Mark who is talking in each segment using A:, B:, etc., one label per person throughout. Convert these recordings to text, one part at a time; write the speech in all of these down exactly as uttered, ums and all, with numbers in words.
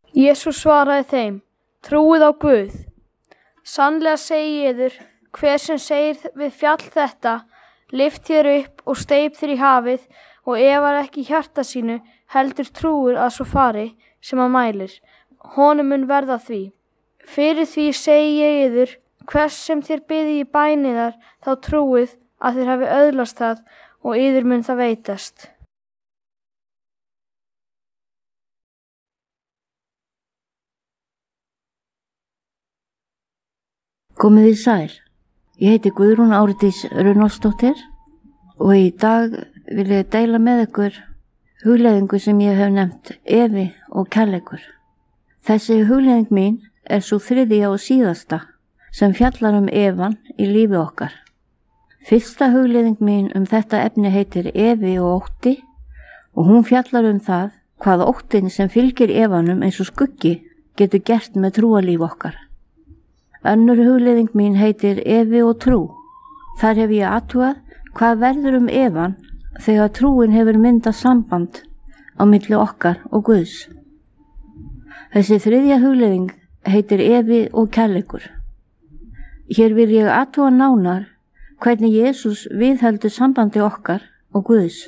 A: Jesús svaraði þeim: Trúið á Guð. Sannlega segi ég yður, hver sem segir við fjall þetta, lyft þér upp og steyp þér í hafið, og efar ekki í hjarta sínu, heldur trúir að svo fari sem hann mælir, honum mun verða því. Fyrir því segi ég yður, hvers sem þér biðið í bæniðar, þá trúið að þér hafi öðlast það, og yður mun það veitast.
B: Komið í sæl. Ég heiti Guðrún Árdís Runólfsdóttir og í dag vil ég deila með ykkur hugleiðingu sem ég hef nefnt efi og kærleikur. Þessi hugleiðing mín er svo þriðja og síðasta sem fjallar um efan í lífi okkar. Fyrsta hugleiðing mín um þetta efni heitir efi og ótti og hún fjallar um það hvað óttin sem fylgir efanum eins og skuggi getur gert með trúarlíf okkar. Önnur hugleiðing mín heitir efi og trú. Þar hef ég athugað hvað verður um efan þegar trúin hefur myndað samband á milli okkar og Guðs. Þessi þriðja hugleiðing heitir efi og kærleikur. Hér vil ég athuga nánar hvernig Jesús viðheldur sambandi okkar og Guðs.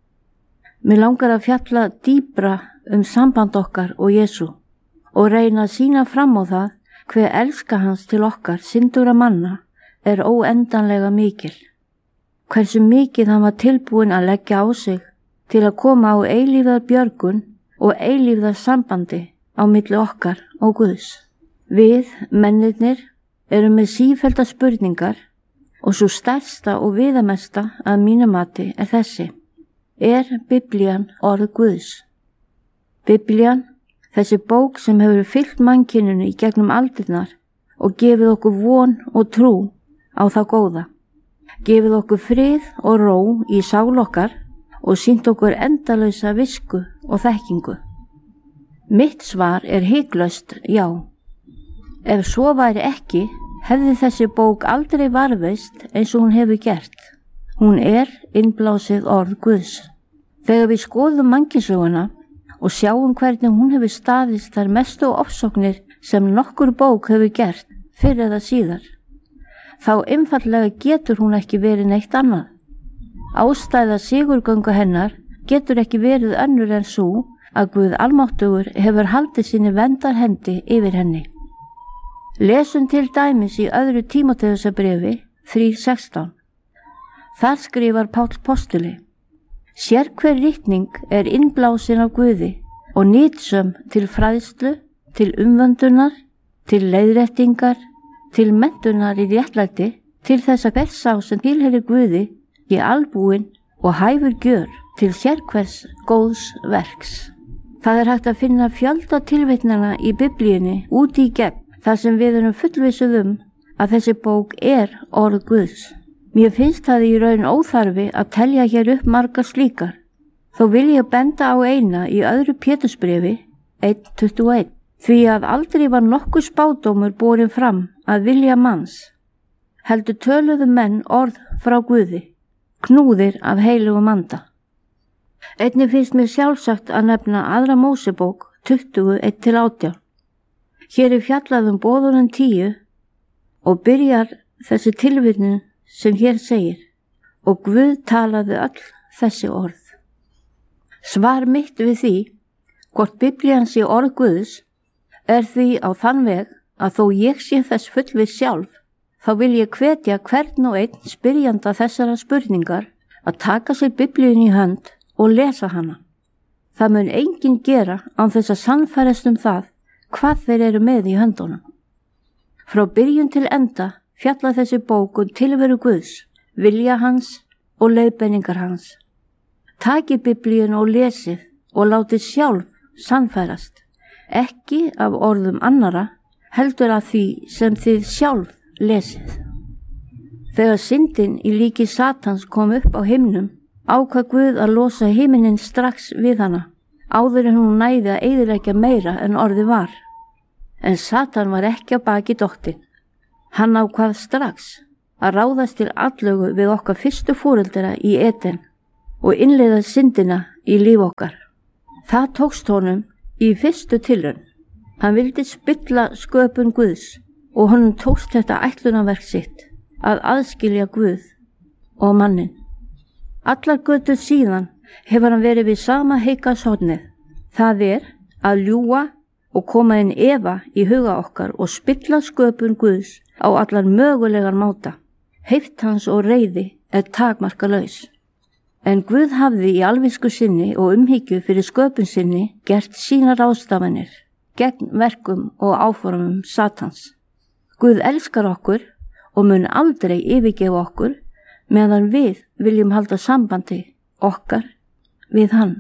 B: Mig langar að fjalla dýpra um samband okkar og Jesú og reyna að sýna fram á það hver elska hans til okkar syndugra manna er óendanlega mikil. Hversu mikið hann var tilbúinn að leggja á sig til að koma á eilífðar björgun og eilífðar sambandi á milli okkar og Guðs. Við, mennirnir, erum með sífellda spurningar og svo stærsta og viðamesta að mínu mati er þessi: Er Biblían orð Guðs? Biblían, þessi bók sem hefur fylgt mannkyninu í gegnum aldirnar og gefið okkur von og trú á það góða, gefið okkur frið og ró í sál okkar og sýnt okkur endalausa visku og þekkingu. Mitt svar er hiklaust já. Ef svo væri ekki, hefði þessi bók aldrei varðveist eins og hún hefur gert. Hún er innblásið orð Guðs. Þegar við skoðum mannkynssöguna og sjáum hvernig hún hefur staðist þær mestu ofsóknir sem nokkur bók hefur gert fyrr eða síðar, þá einfaldlega getur hún ekki verið neitt annað. Ástæða sigurgöngu hennar getur ekki verið önnur en sú að Guð almáttugur hefur haldið sinni verndarhendi yfir henni. Lesum til dæmis í öðru Tímóteusarbréfi þrjú sextán. Þar skrifar Páll postuli: Sérhver ritning er innblásin af Guði og nytsöm til fræðslu, til umvöndunar, til leiðréttingar, til menntunar í réttlæti, til þess að hvers sá sem tilheyrir Guði í albúin og hæfur gjör til sérhvers góðs verks. Það er hægt að finna fjölda tilvitnana í Biblíunni úti í gegn þar sem við erum fullvissuð um að þessi bók er orð Guðs. Mér finnst það í raun óþarfi að telja hér upp margar slíkar, þó vil ég benda á eina í öðru Pétursbréfi eitt tuttugu og eitt, því að aldrei var nokkur spádómur borin fram að vilja manns, heldur töluðu menn orð frá Guði, knúðir af heilugum anda. Einnig finnst mér sjálfsagt að nefna aðra Mósebók tuttugu eitt til átján. Hér er fjallað um boðunum tíu og byrjar þessi tilvitnun sem hér segir: Og Guð talaði öll þessi orð. Svar mitt við því hvort Biblían sé orð Guðs er því á þann veg að þó ég sé þess fullviss sjálf, þá vil ég hvetja hvern og einn spyrjanda þessara spurningar að taka sér Biblíun í hönd og lesa hana. Það mun enginn gera án þess að sannfærast um það hvað þeir eru með í höndunum. Frá byrjun til enda fjalla þessi bók um tilveru Guðs, vilja hans og leiðbeiningar hans. Takið Biblíun og lesið og látið sjálf sannfærast, ekki af orðum annara, heldur af því sem þið sjálf lesið. Þegar syndin í líki Satans kom upp á himnum, ákvað Guð að losa himinin strax við hana, áður en hún næði að eyðileggja meira en orðið var. En Satan var ekki á baki dottinn. Hann ákvað strax að ráðast til atlögu við okkar fyrstu foreldra í Eden og innleiða syndina í líf okkar. Það tókst honum í fyrstu tilraun. Hann vildi spilla sköpun Guðs og honum tókst þetta ætlunarverk sitt að aðskilja Guð og mannin. Allar götur síðan hefur hann verið við sama heikashornið, það er að ljúga og koma inn efa í huga okkar og spilla sköpun Guðs á allar mögulegar máta. Heift hans og reiði er takmarkalaus. En Guð hafði í alvisku sinni og umhyggju fyrir sköpun sinni gert sínar ráðstafanir gegn verkum og áformum Satans. Guð elskar okkur og mun aldrei yfirgefa okkur meðan við viljum halda sambandi okkar við hann.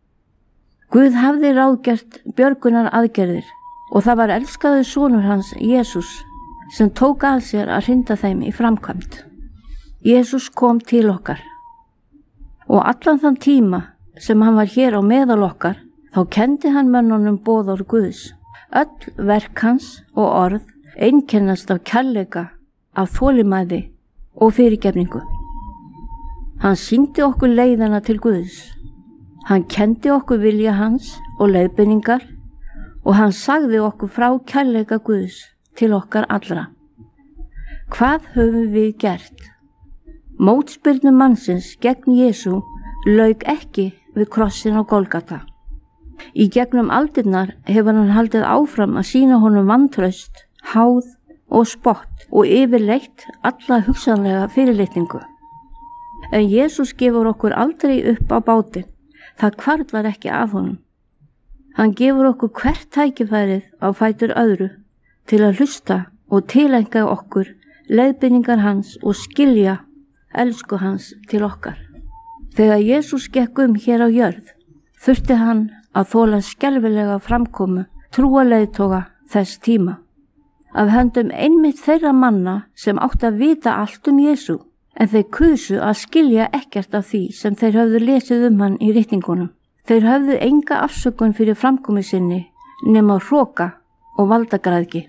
B: Guð hafði ráðgert björgunar aðgerðir og það var elskaður sonur hans, Jesús, sem tók að sér að hrinda þeim í framkvæmd. Jesús kom til okkar og allan þann tíma sem hann var hér á meðal okkar þá kendi hann mönnunum boðorð Guðs. Öll verk hans og orð einkennast af kærleika, af þolinmæði og fyrirgefningu. Hann sýndi okkur leiðina til Guðs. Hann kendi okkur vilja hans og leiðbeiningar og hann sagði okkur frá kærleika Guðs til okkar allra. Hvað höfum við gert? Mótspyrnu mannsins gegn Jesú lauk ekki við krossin á Golgata. Í gegnum aldirnar hefur hann haldið áfram að sýna honum vantraust, háð og spott og yfirleitt alla hugsanlega fyrirlitningu. En Jesús gefur okkur aldrei upp á bátinn, það hvarflar ekki að honum. Hann gefur okkur hvert tækifærið á fætur öðru til að hlusta og tilenga okkur leiðbeiningar hans og skilja elsku hans til okkar. Þegar Jesús gekk um hér á jörð, þurfti hann að þola skelfilega framkomu trúa leiðtoga þess tíma. Af höndum einmitt þeirra manna sem átti að vita allt um Jesú, en þeir kusu að skilja ekkert af því sem þeir höfðu lesið um hann í ritningunum. Þeir höfðu enga afsökun fyrir framkomu sinni nema hroka og valdagræðgi.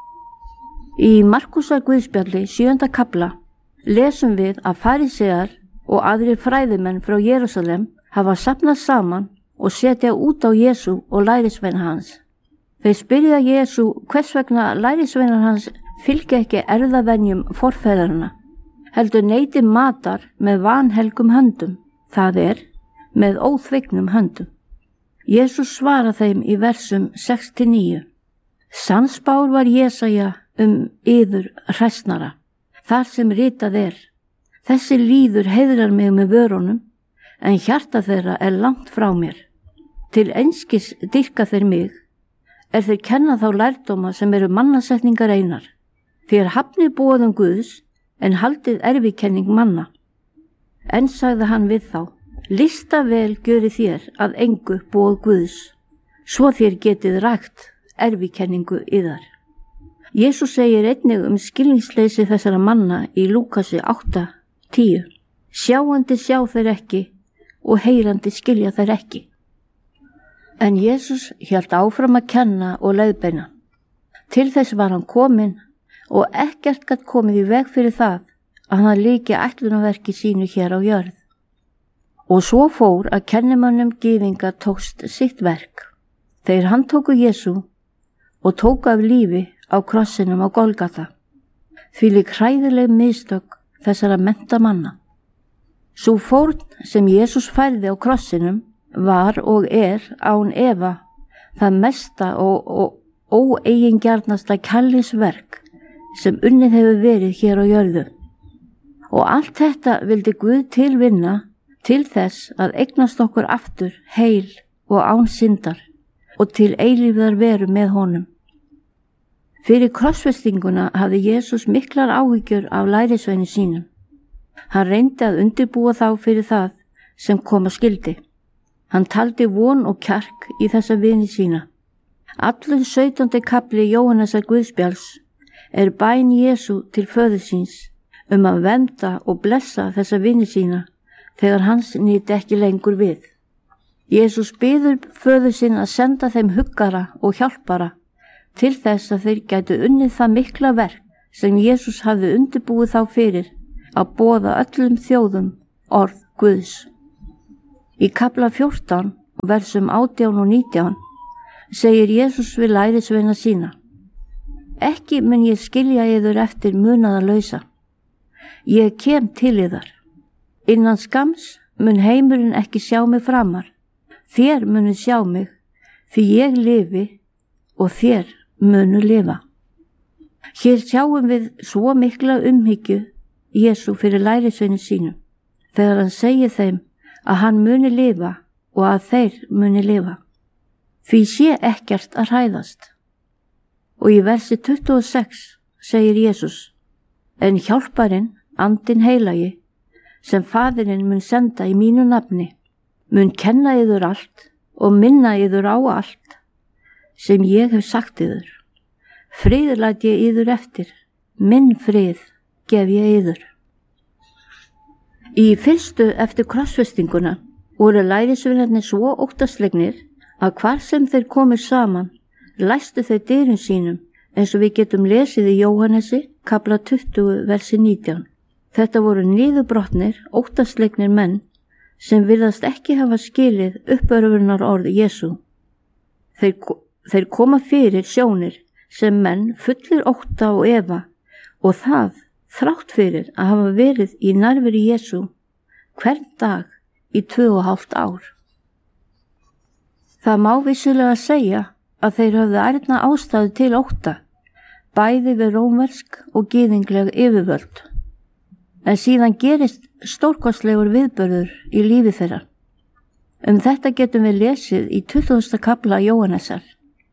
B: Í Markúsar Guðspjalli sjöunda kafla lesum við að farisear og aðrir fræðimenn frá Jerúsalem hafa safnað saman og setja út á Jesú og lærisveina hans. Þeir spyrja Jesú hvers vegna lærisveinar hans fylgja ekki erfðavenjum forfeðranna, heldur neyti matar með vanhelgum höndum, það er, með óþvegnum höndum. Jesús svara þeim í versum sex til níu. Sannspár var Jesaja um yður hræsnara, þar sem ritað er. Þessi líður heiðrar mig með vörunum, en hjarta þeirra er langt frá mér. Til einskis dýrka þeir mig, er þeir kenna þá lærdóma sem eru mannasetningar einar. Þér hafnið boðum Guðs, en haldið erfikenning manna. En sagði hann við þá, lista vel gjöri þér að engu boð Guðs, svo þér getið rækt erfikenningu yðar. Jesús segir einnig um skilningsleysi þessara manna í Lúkasi átta tíu. Sjáandi sjá þeir ekki og heyrandi skilja þeir ekki. En Jesús hélt áfram að kenna og leiðbeina. Til þess var hann kominn og ekkert gat komið í veg fyrir það að hann líki ætlunarverki sínu hér á jörð. Og svo fór að kennimönnum gyðinga tókst sitt verk. Þeir handtóku Jesú og tóku af lífi á krossinum á Golgata. Þvílík hræðileg mistök þessara mennta manna. Sú fórn sem Jesús færði á krossinum var og er án efa það mesta og, og óeigingjarnasta kærleiksverk sem unnið hefur verið hér á jörðu. Og allt þetta vildi Guð tilvinna til þess að eignast okkur aftur heil og án syndar og til eilífðar veru með honum. Fyrir krossfestinguna hafði Jesús miklar áhyggjur af lærisveini sínum. Hann reyndi að undirbúa þá fyrir það sem koma skildi. Hann taldi von og kjark í þessa vini sína. Allur sautjándi kafli Jóhannesar Guðspjalls er bæn Jesú til föður síns um að vernda og blessa þessa vini sína þegar hans nyti ekki lengur við. Jesús biður föður sinn að senda þeim huggara og hjálpara til þess að þeir gætu unnið það mikla verk sem Jesús hafði undirbúið þá fyrir að boða öllum þjóðum orð Guðs. Í kafla fjórtán, versum átján og nítján, segir Jesús við lærisveina sína. Ekki mun ég skilja yður eftir munaðarlausa. Ég kem til yðar. Innan skams mun heimurinn ekki sjá mig framar. Þér munu sjá mig, því ég lifi og þér munu lifa. Hér sjáum við svo mikla umhyggju Jesú fyrir lærisveinu sínum, þegar hann segir þeim að hann muni lifa og að þeir muni lifa. Því sé ekkert að hræðast. Og í versi tuttugu og sex segir Jesús: En hjálparinn, andinn heilagi, sem Faðirinn mun senda í mínu nafni, mun kenna yður allt og minna yður á allt sem ég hef sagt yður. Frið læt ég yður eftir, minn frið gef ég yður. Í fyrstu eftir krossfestinguna voru lærisveinarnir svo óttaslegnir að hvar sem þeir komir saman læstu þeir dyrum sínum, eins og við getum lesið í Jóhannesi kafla tuttugu versi nítján. Þetta voru niðurbrotnir, óttaslegnir menn sem virðast ekki hafa skilið uppörfunar orð Jesú. Þeir, þeir koma fyrir sjónir sem menn fullir ótta og efa, og það þrátt fyrir að hafa verið í nærveru Jesú hvern dag í tvö og hálft ár. Það má vissulega segja að þeir höfðu ærna ástæðu til ótta, bæði við rómversk og gyðingleg yfirvöld. En síðan gerist stórkostlegur viðburður í lífi þeirra. Um þetta getum við lesið í tuttugasta kafla Jóhannesar.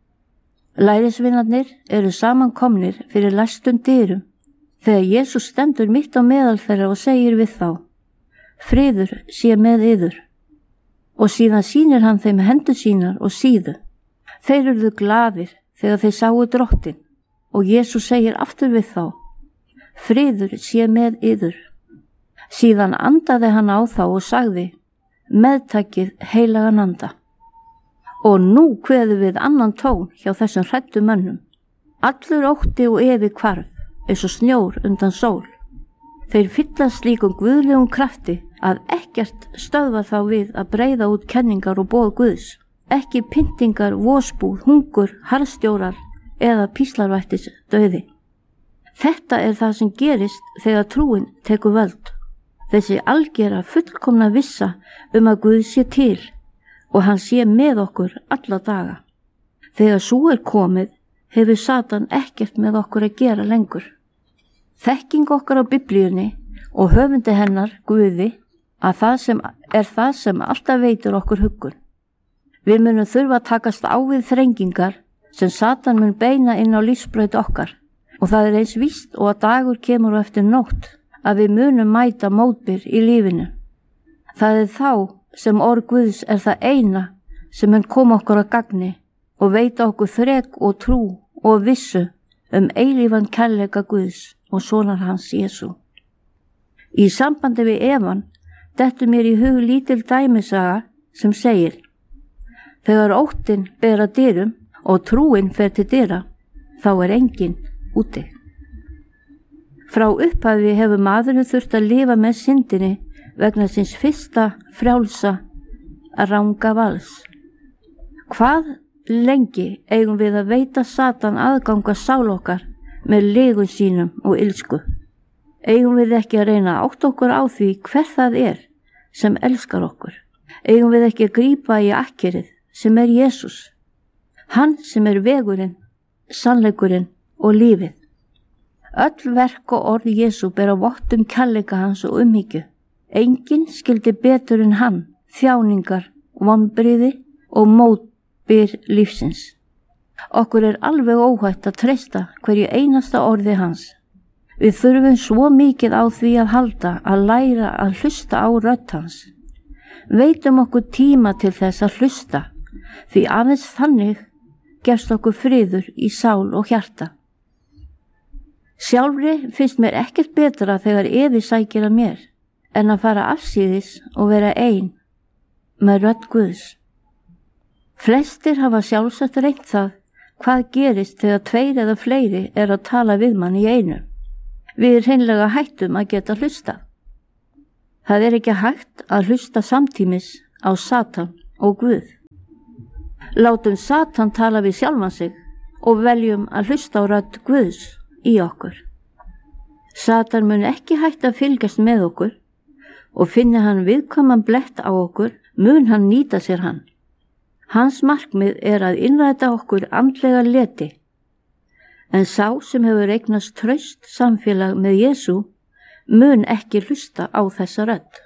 B: Lærisveinarnir eru samankomnir fyrir læstum dyrum þegar Jesús stendur mitt á meðal þeirra og segir við þá: Friður sé með yður. Og síðan sýnir hann þeim hendur sínar og síðu. Þeir urðu glaðir þegar þeir sáu Drottinn, og Jesús segir aftur við þá: Friður sé með yður. Síðan andaði hann á þá og sagði: Meðtakið heilagan anda. Og nú kveðum við annan tón hjá þessum hræddu mönnum. Allur ótti og efi hvarf, eins og snjór undan sól. Þeir fyllast slíkum guðlegum krafti að ekkert stöðva þá við að breiða út kenningar og boð Guðs. Ekki pyntingar, vosbúð, hungur, harðstjórar eða píslarvættis dauði. Þetta er það sem gerist þegar trúin tekur völd. Þessi algera fullkomna vissa um að Guð sé til og hann sé með okkur alla daga. Þegar svo er komið, hefur Satan ekkert með okkur að gera lengur. Þekking okkar á Biblíunni og höfundi hennar, Guði, að það sem er það sem alltaf veitur okkur huggun. Við munum þurfa að takast á við þrengingar sem Satan mun beina inn á lífsbraut okkar, og það er eins víst og að dagur kemur á eftir nótt að við munum mæta mótbyr í lífinu. Það er þá sem orð Guðs er það eina sem mun koma okkur að gagni og veita okkur þrek og trú og vissu um eilífan kærleika Guðs og sonar hans Jesú. Í sambandi við evan dettur mér í hug lítil dæmisaga sem segir: Þegar óttinn ber að dyrum og trúin fer til dyra, þá er enginn úti. Frá upphafi hefur maðurinn þurft að lifa með syndinni vegna síns fyrsta frjálsa að ranga vals. Hvað lengi eigum við að veita Satan aðganga sál okkar með legun sínum og ilsku? Eigum við ekki að reyna að átta okkur á því hver það er sem elskar okkur? Eigum við ekki að grípa í akkerið sem er Jesús, hann sem er vegurinn, sannleikurinn og lífið? Öll verk og orð Jesú bera vott um kærleika hans og umhyggju. Enginn skildi betur en hann þjáningar, vonbrigði og mótbyr lífsins. Okkur er alveg óhætt að treysta hverju einasta orði hans. Við þurfum svo mikið á því að halda að læra að hlusta á rödd hans. Veitum okkur tíma til þess að hlusta, því aðeins þannig gefst okkur friður í sál og hjarta. Sjálfri finnst mér ekkert betra þegar efi sækir að mér en að fara afsíðis og vera ein með rödd Guðs. Flestir hafa sjálfsagt reynt það hvað gerist þegar tveir eða fleiri er að tala við mann í einu. Við hreinlega hættum að geta hlusta. Það er ekki hægt að hlusta samtímis á Satan og Guð. Látum Satan tala við sjálfan sig og veljum að hlusta á rödd Guðs í okkur. Satan mun ekki hætta að fylgjast með okkur og finni hann viðkvæman blett á okkur, mun hann nýta sér hann. Hans markmið er að innræta okkur andlega leti, en sá sem hefur eignast traust samfélag með Jesú mun ekki hlusta á þessa rödd.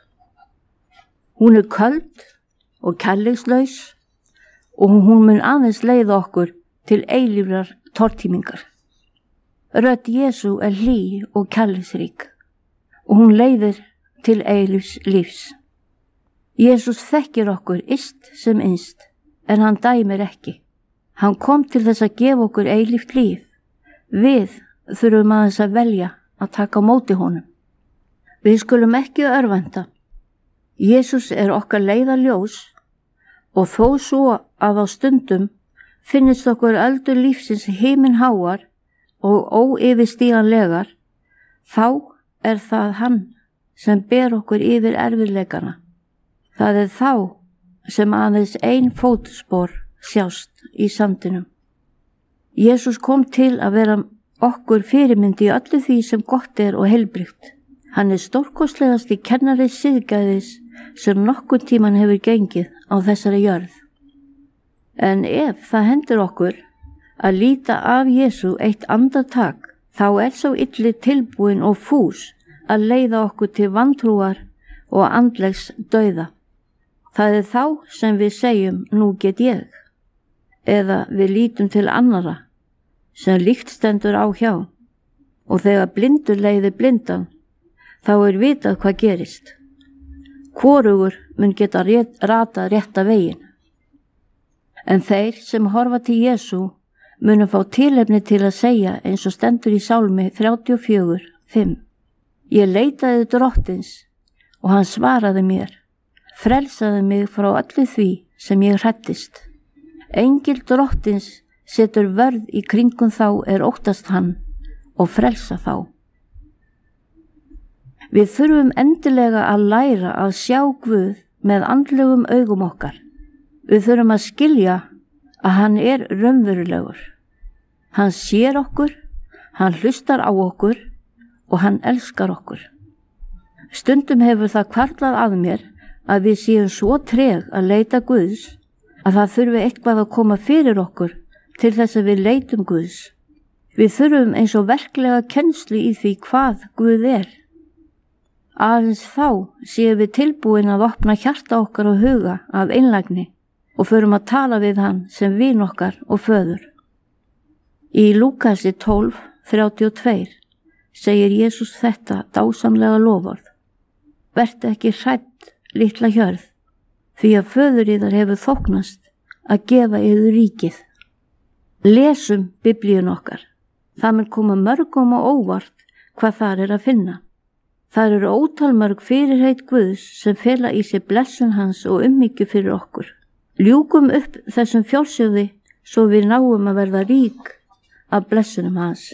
B: Hún er köld og kærleikslaus og hún mun aðeins leiða okkur til eilífrar tortímingar. Rödd Jesú er hlý og kærleiksrík og hún leiðir til eilífs lífs. Jesús þekkir okkur yst sem innst, en hann dæmir ekki. Hann kom til þess að gefa okkur eilíft líf. Við þurfum aðeins að velja að taka á móti honum. Við skulum ekki örvænta. Jesús er okkar leiðarljós og þó svo að á stundum finnist okkur öldur lífsins himinháar og óyfirstíganlegar, þá er það hann sem ber okkur yfir erfiðleikana. Það er þá sem aðeins ein fótspor sjást í sandinum. Jesús kom til að vera okkur fyrirmyndi í öllu því sem gott er og heilbrigt. Hann er stórkostlegasti kennari siðgæðis sem nokkurn tíman hefur gengið á þessari jörð. En ef það hendur okkur að líta af Jesú eitt andartak, þá er sá illi tilbúin og fús að leiða okkur til vantrúar og andlegs dauða. Það er þá sem við segjum nú get ég, eða við lítum til annara sem líkt stendur á hjá, og þegar blindur leiðir blindan, þá er vitað hvað gerist. Hvorugur mun geta rétt, rata rétta veginn. En þeir sem horfa til Jesú munu fá tilefni til að segja eins og stendur í Sálmi þrjátíu og fjögur, fimm. Ég leitaði drottins og hann svaraði mér, frelsaði mig frá öllu því sem ég hræddist. Engil drottins setur vörð í kringum þá er óttast hann og frelsa þá. Við þurfum endilega að læra að sjá Guð með andlegum augum okkar. Við þurfum að skilja að hann er raunverulegur. Hann sér okkur, hann hlustar á okkur og hann elskar okkur. Stundum hefur það hvarflað að mér að við séum svo treg að leita Guðs að það þurfi eitthvað að koma fyrir okkur til þess að við leitum Guðs. Við þurfum eins og verklega kennslu í því hvað Guð er. Aðeins þá séum við tilbúin að opna hjarta okkar og huga af einlægni og förum að tala við hann sem vin okkar og föður. Í Lúkasi tólf, þrjátíu og tvö segir Jesús þetta dásamlega loforð. Vertu ekki hrædd, litla hjörð, því að föður yðar hefur þóknast að gefa yður ríkið. Lesum biblíun okkar. Það mun koma mörgum á óvart hvað þar er að finna. Það eru ótalmörg fyrirheit Guðs sem fela í sig blessun hans og umhyggju fyrir okkur. Ljúkum upp þessum fjársjóði svo við náum að verða rík af blessunum hans.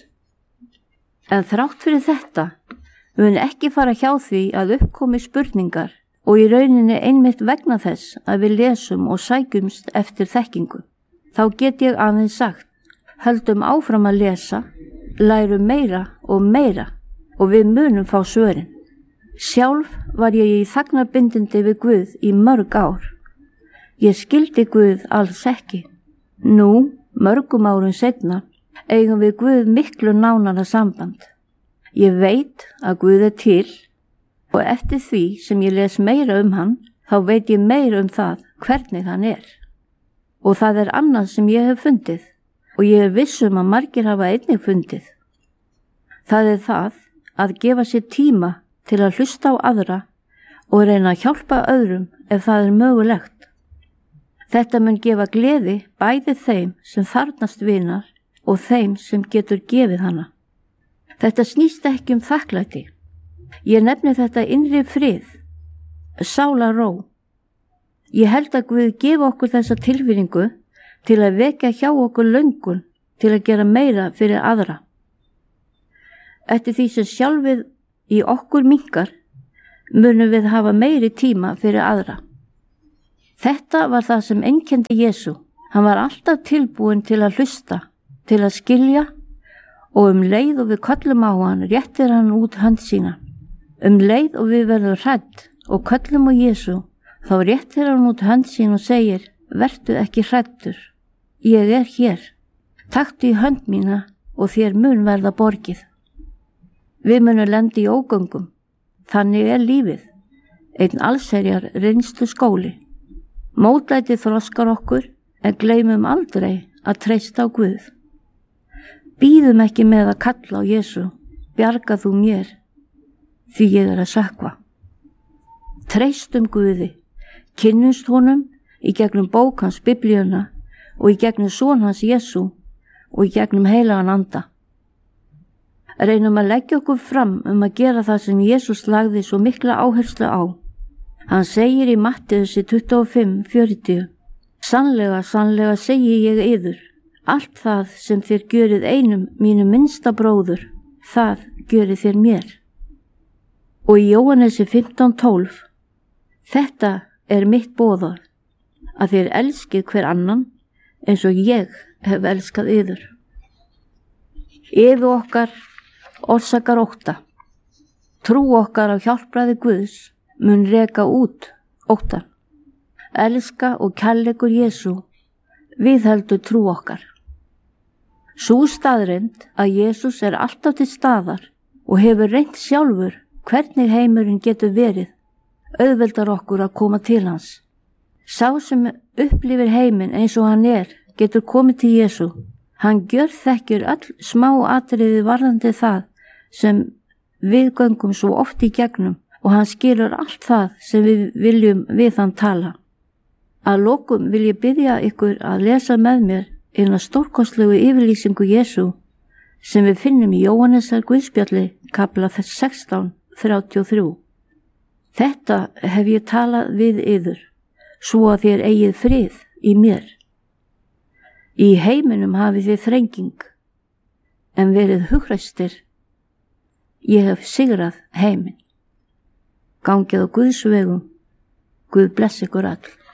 B: En þrátt fyrir þetta mun ekki fara hjá því að uppkomi spurningar og í rauninni einmitt vegna þess að við lesum og sækjumst eftir þekkingu. Þá get ég aðeins sagt, höldum áfram að lesa, lærum meira og meira og við munum fá svörin. Sjálf var ég í þagnarbindindi við Guð í mörg ár. Ég skildi Guð alls ekki. Nú, mörgum árum seinna, eigum við Guð miklu nánara samband. Ég veit að Guð er til og eftir því sem ég les meira um hann, þá veit ég meira um það hvernig hann er. Og það er annað sem ég hef fundið og ég er viss um að margir hafa einnig fundið. Það er það að gefa sér tíma til að hlusta á aðra og reyna að hjálpa öðrum ef það er mögulegt. Þetta mun gefa gleði bæði þeim sem þarnast vinar og þeim sem getur gefið hana. Þetta snýst ekki um þakklæti. Ég nefni þetta innri frið, sálarró. Ég held að Guð gefa okkur þessa tilfinningu til að vekja hjá okkur löngun til að gera meira fyrir aðra. Eftir því sem sjálfið í okkur minnkar, munum við hafa meiri tíma fyrir aðra. Þetta var það sem einkenndi Jesú. Hann var alltaf tilbúin til að hlusta, til að skilja og um leið og við köllum á hann réttir hann út hönd sína. Um leið og við verðum hrædd og köllum á Jesú, þá réttir hann út hönd sín og segir, vertu ekki hræddur, ég er hér. Taktu í hönd mína og þér mun verða borgið. Við munum lendi í ógöngum, þannig er lífið, einn allsherjar reynslu skóli. Mótlætið þroskar okkur en gleymum aldrei að treysta á Guð. Bíðum ekki með að kalla á Jesú, bjarga þú mér, því ég er að sökkva. Treystum Guði, kynnumst honum í gegnum bók hans Biblíuna og í gegnum son hans Jesú og í gegnum heilagan anda. Reynum að leggja okkur fram um að gera það sem Jesús lagði svo mikla áherslu á. Hann segir í Mattheusi tuttugu og fimm fjörutíu, sannlega, sannlega segi ég yður, allt það sem þér gjörið einum mínum minnsta bróður, það gjörið þér mér. Og í Jóhannesi fimmtán tólf, þetta er mitt boð, að þér elskið hver annan eins og ég hef elskað yður. Yðu okkar orsakar ótta. Trú okkar á hjálpræði Guðs mun reka út óttan. Elska og kærleikur Jesú viðheldur trú okkar. Sú staðreynd að Jesús er alltaf til staðar og hefur reynt sjálfur hvernig heimurinn getur verið, auðveldar okkur að koma til hans. Sá sem upplifir heiminn eins og hann er getur komið til Jesú. Hann gjörþekkir öll smá atriði varðandi það sem við göngum svo oft í gegnum og hann skilur allt það sem við viljum við hann tala. Að lokum vil ég biðja ykkur að lesa með mér eina stórkostlegu yfirlýsingu Jesú sem við finnum í Jóhannesar Guðspjalli kafla sextán þrjátíu og þrjú. Þetta hef ég talað við yður, svo að þér eigið frið í mér. Í heiminum hafið þið þrenging, en verið hugræstir, ég hef sigrað heiminn. Gangið á Guðs vegum, Guð blessi ykkur all.